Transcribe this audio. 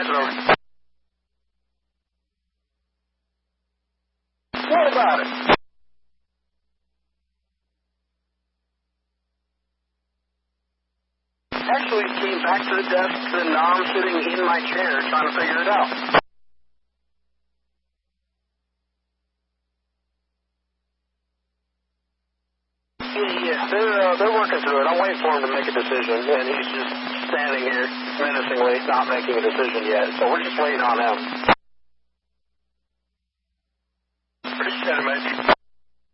pass it over. What about it? Actually, he came back to the desk, and now I'm sitting in my chair trying to figure it out. Yeah, they're working through it. I'm waiting for him to make a decision, and he's just standing here menacingly, not making a decision yet. So we're just waiting on him.